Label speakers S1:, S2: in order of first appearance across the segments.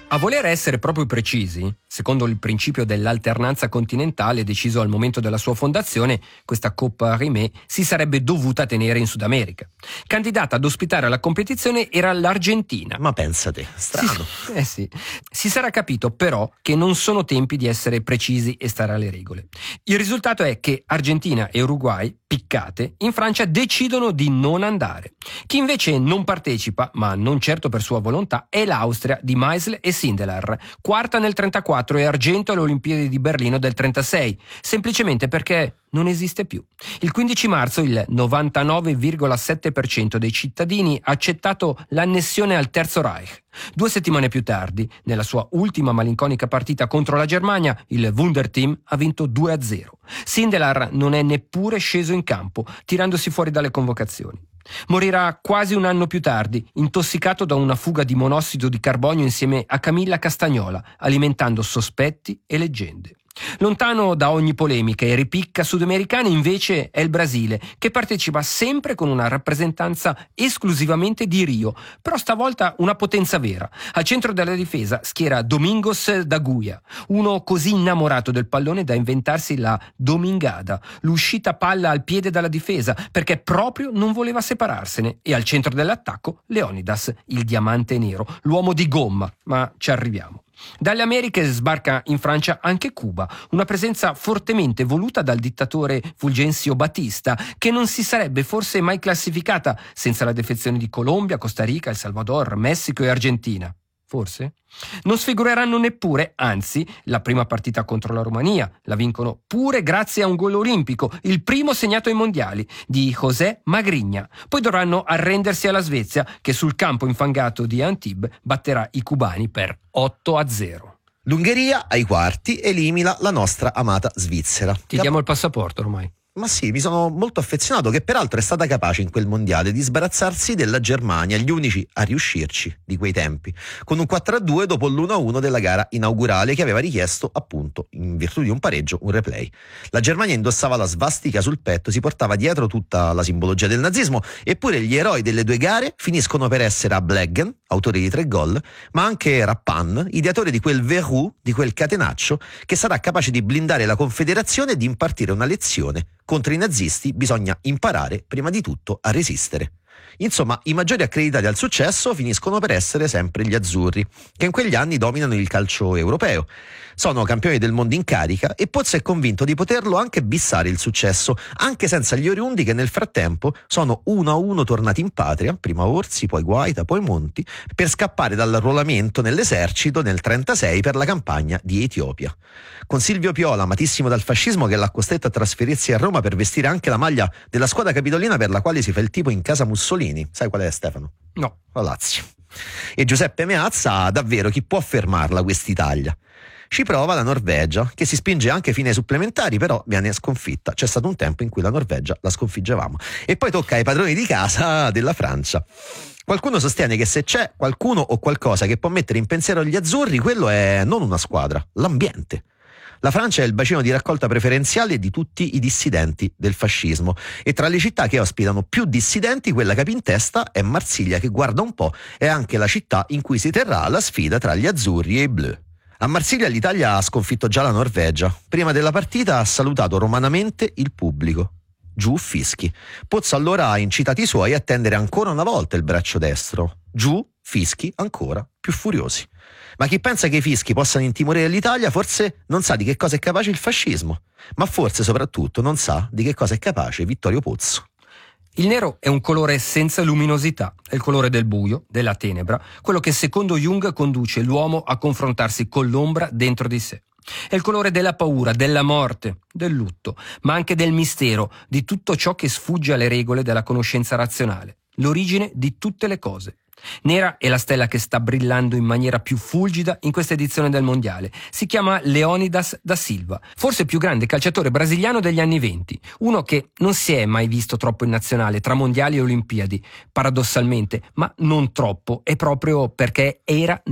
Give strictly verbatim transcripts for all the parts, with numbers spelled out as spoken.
S1: A voler essere proprio precisi, secondo il principio dell'alternanza continentale deciso al momento della sua fondazione, questa Coppa Rimé si sarebbe dovuta tenere in Sud America. Candidata ad ospitare la competizione era l'Argentina.
S2: Ma pensate, strano.
S1: Sì, eh sì. Si sarà capito però che non sono tempi di essere precisi e stare alle regole. Il risultato è che Argentina e Uruguay, piccate, in Francia decidono di non andare. Chi invece non partecipa, ma non certo per sua volontà, è l'Austria di Meisel e Sindelar, quarta nel trentaquattro e argento alle Olimpiadi di Berlino del trentasei, semplicemente perché non esiste più. Il quindici marzo il novantanove virgola sette per cento dei cittadini ha accettato l'annessione al Terzo Reich. Due settimane più tardi, nella sua ultima malinconica partita contro la Germania, il Wunderteam ha vinto due a zero. Sindelar non è neppure sceso in campo, tirandosi fuori dalle convocazioni. Morirà quasi un anno più tardi, intossicato da una fuga di monossido di carbonio insieme a Camilla Castagnola, alimentando sospetti e leggende. Lontano da ogni polemica e ripicca sudamericana invece è il Brasile, che partecipa sempre con una rappresentanza esclusivamente di Rio, però stavolta una potenza vera. Al centro della difesa schiera Domingos da Guia, uno così innamorato del pallone da inventarsi la domingada, l'uscita palla al piede dalla difesa, perché proprio non voleva separarsene, e al centro dell'attacco Leonidas, il diamante nero, l'uomo di gomma, ma ci arriviamo. Dalle Americhe sbarca in Francia anche Cuba, una presenza fortemente voluta dal dittatore Fulgencio Batista, che non si sarebbe forse mai classificata senza la defezione di Colombia, Costa Rica, El Salvador, Messico e Argentina. Forse? Non sfigureranno neppure, anzi, la prima partita contro la Romania. La vincono pure grazie a un gol olimpico, il primo segnato ai mondiali, di José Magrigna. Poi dovranno arrendersi alla Svezia, che sul campo infangato di Antibes batterà i cubani per otto a zero.
S2: L'Ungheria ai quarti elimina la nostra amata Svizzera.
S1: Ti
S2: Cap-
S1: diamo il passaporto ormai.
S2: Ma sì, mi sono molto affezionato, che peraltro è stata capace in quel mondiale di sbarazzarsi della Germania, gli unici a riuscirci di quei tempi, con un quattro a due dopo l'uno a uno della gara inaugurale, che aveva richiesto, appunto, in virtù di un pareggio, un replay. La Germania indossava la svastica sul petto, si portava dietro tutta la simbologia del nazismo, eppure gli eroi delle due gare finiscono per essere a Blegen, autore di tre gol, ma anche Rappan, ideatore di quel verrou, di quel catenaccio, che sarà capace di blindare la Confederazione e di impartire una lezione. Contro i nazisti bisogna imparare prima di tutto a resistere. Insomma, i maggiori accreditati al successo finiscono per essere sempre gli azzurri, che in quegli anni dominano il calcio europeo. Sono campioni del mondo in carica e Pozzo è convinto di poterlo anche bissare il successo, anche senza gli oriundi che nel frattempo sono uno a uno tornati in patria, prima Orsi, poi Guaita, poi Monti, per scappare dall'arruolamento nell'esercito nel trentasei per la campagna di Etiopia. Con Silvio Piola, amatissimo dal fascismo, che l'ha costretto a trasferirsi a Roma per vestire anche la maglia della squadra capitolina per la quale si fa il tipo in casa Mussolini. Sai qual è, Stefano?
S1: No.
S2: La Lazio. E Giuseppe Meazza, davvero, chi può fermarla quest'Italia? Ci prova la Norvegia, che si spinge anche fino ai supplementari, però viene sconfitta. C'è stato un tempo in cui la Norvegia la sconfiggevamo. E poi tocca ai padroni di casa della Francia. Qualcuno sostiene che se c'è qualcuno o qualcosa che può mettere in pensiero gli azzurri, quello è non una squadra, l'ambiente. La Francia è il bacino di raccolta preferenziale di tutti i dissidenti del fascismo, e tra le città che ospitano più dissidenti, quella capi in testa è Marsiglia, che, guarda un po', è anche la città in cui si terrà la sfida tra gli azzurri e i blu. A Marsiglia l'Italia ha sconfitto già la Norvegia. Prima della partita ha salutato romanamente il pubblico. Giù fischi. Pozzo allora ha incitato i suoi a tendere ancora una volta il braccio destro. Giù fischi ancora più furiosi. Ma chi pensa che i fischi possano intimorire l'Italia forse non sa di che cosa è capace il fascismo, ma forse soprattutto non sa di che cosa è capace Vittorio Pozzo.
S1: Il nero è un colore senza luminosità, è il colore del buio, della tenebra, quello che secondo Jung conduce l'uomo a confrontarsi con l'ombra dentro di sé. È il colore della paura, della morte, del lutto, ma anche del mistero, di tutto ciò che sfugge alle regole della conoscenza razionale, l'origine di tutte le cose. Nera è la stella che sta brillando in maniera più fulgida in questa edizione del Mondiale. Si chiama Leonidas da Silva, forse il più grande calciatore brasiliano degli anni venti, uno che non si è mai visto troppo in nazionale tra mondiali e olimpiadi, paradossalmente, ma non troppo, è proprio perché era nero.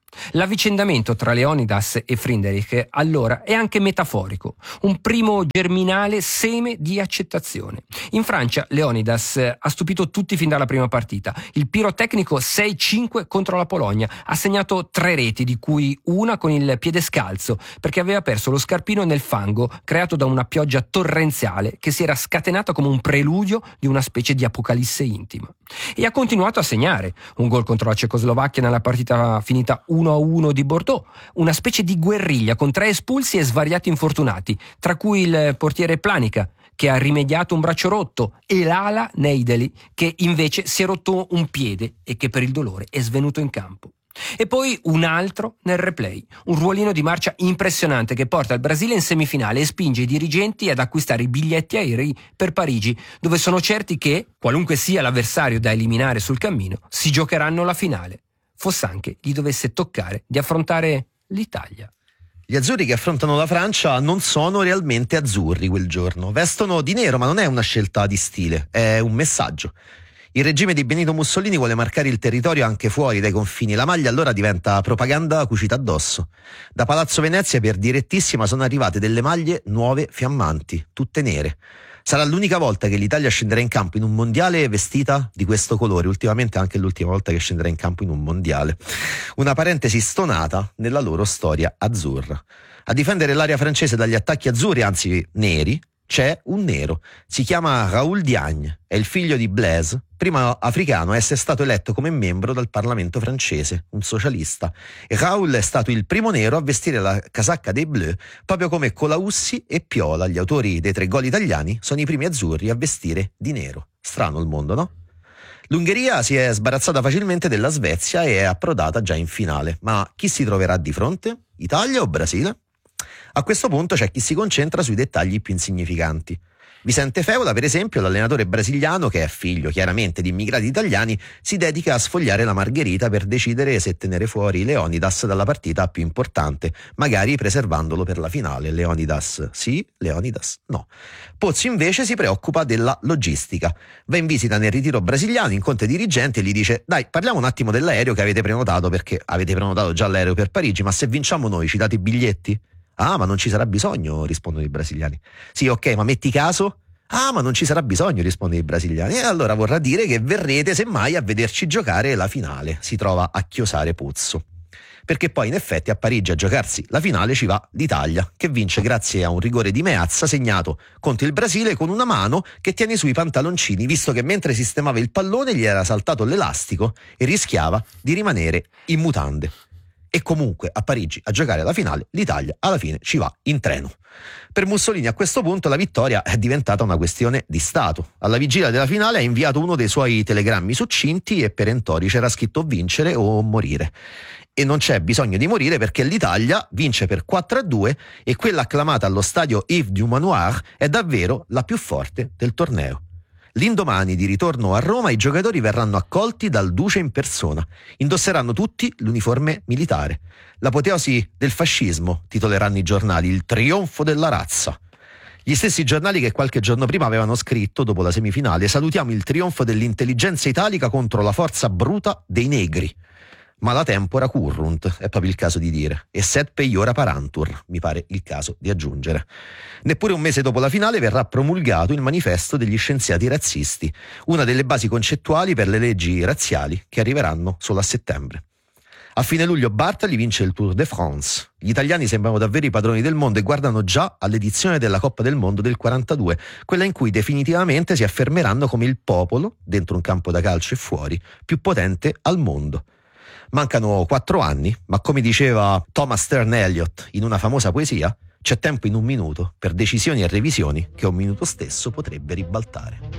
S1: L'avvicendamento tra Leonidas e Frinderich allora è anche metaforico, un primo germinale seme di accettazione. In Francia Leonidas ha stupito tutti fin dalla prima partita. Il pirotecnico sei cinque contro la Polonia ha segnato tre reti, di cui una con il piede scalzo, perché aveva perso lo scarpino nel fango creato da una pioggia torrenziale che si era scatenata come un preludio di una specie di apocalisse intima. E ha continuato a segnare un gol contro la Cecoslovacchia nella partita finita uno a uno di Bordeaux, una specie di guerriglia con tre espulsi e svariati infortunati, tra cui il portiere Planica, che ha rimediato un braccio rotto, e l'ala Neideli, che invece si è rotto un piede e che per il dolore è svenuto in campo. E poi un altro nel replay, un ruolino di marcia impressionante che porta il Brasile in semifinale e spinge i dirigenti ad acquistare i biglietti aerei per Parigi, dove sono certi che, qualunque sia l'avversario da eliminare sul cammino, si giocheranno la finale, foss'anche gli dovesse toccare di affrontare l'Italia.
S2: Gli azzurri che affrontano la Francia non sono realmente azzurri quel giorno, vestono di nero, ma non è una scelta di stile, è un messaggio. Il regime di Benito Mussolini vuole marcare il territorio anche fuori dai confini. La maglia allora diventa propaganda cucita addosso. Da Palazzo Venezia per direttissima sono arrivate delle maglie nuove fiammanti, tutte nere. Sarà l'unica volta che l'Italia scenderà in campo in un mondiale vestita di questo colore, ultimamente anche l'ultima volta che scenderà in campo in un mondiale. Una parentesi stonata nella loro storia azzurra. A difendere l'area francese dagli attacchi azzurri, anzi neri, c'è un nero, si chiama Raoul Diagne, è il figlio di Blaise, primo africano a essere stato eletto come membro del Parlamento francese, un socialista. E Raoul è stato il primo nero a vestire la casacca dei Bleus, proprio come Colaussi e Piola, gli autori dei tre gol italiani, sono i primi azzurri a vestire di nero. Strano il mondo, no? L'Ungheria si è sbarazzata facilmente della Svezia e è approdata già in finale. Ma chi si troverà di fronte? Italia o Brasile? A questo punto c'è chi si concentra sui dettagli più insignificanti. Vicente Feola, per esempio, l'allenatore brasiliano, che è figlio chiaramente di immigrati italiani, si dedica a sfogliare la margherita per decidere se tenere fuori Leonidas dalla partita più importante, magari preservandolo per la finale. Leonidas sì, Leonidas no. Pozzi invece si preoccupa della logistica. Va in visita nel ritiro brasiliano, incontra i dirigenti e gli dice: dai, parliamo un attimo dell'aereo che avete prenotato, perché avete prenotato già l'aereo per Parigi, ma se vinciamo noi ci date i biglietti? Ah, ma non ci sarà bisogno, rispondono i brasiliani. Sì, ok, ma metti caso? Ah, ma non ci sarà bisogno, rispondono i brasiliani. E allora vorrà dire che verrete semmai a vederci giocare la finale. Si trova a chiosare Pozzo. Perché poi in effetti a Parigi a giocarsi la finale ci va l'Italia, che vince grazie a un rigore di Meazza segnato contro il Brasile con una mano che tiene sui pantaloncini, visto che mentre sistemava il pallone gli era saltato l'elastico e rischiava di rimanere in mutande. E comunque a Parigi a giocare la finale l'Italia alla fine ci va in treno. Per Mussolini a questo punto la vittoria è diventata una questione di Stato. Alla vigilia della finale ha inviato uno dei suoi telegrammi succinti e perentori, c'era scritto vincere o morire. E non c'è bisogno di morire, perché l'Italia vince per quattro a due e quella acclamata allo stadio Yves du Manoir è davvero la più forte del torneo. L'indomani di ritorno a Roma i giocatori verranno accolti dal duce in persona. Indosseranno tutti l'uniforme militare. L'apoteosi del fascismo, titoleranno i giornali, il trionfo della razza. Gli stessi giornali che qualche giorno prima avevano scritto, dopo la semifinale: salutiamo il trionfo dell'intelligenza italica contro la forza bruta dei negri. Ma la tempora currunt, è proprio il caso di dire, e sed peiora parantur, mi pare il caso di aggiungere. Neppure un mese dopo la finale verrà promulgato il manifesto degli scienziati razzisti, una delle basi concettuali per le leggi razziali che arriveranno solo a settembre. A fine luglio Bartali vince il Tour de France. Gli italiani sembrano davvero i padroni del mondo e guardano già all'edizione della Coppa del Mondo del quarantadue, quella in cui definitivamente si affermeranno come il popolo, dentro un campo da calcio e fuori, più potente al mondo. Mancano quattro anni, ma come diceva Thomas Stern Eliot in una famosa poesia, c'è tempo in un minuto per decisioni e revisioni che un minuto stesso potrebbe ribaltare.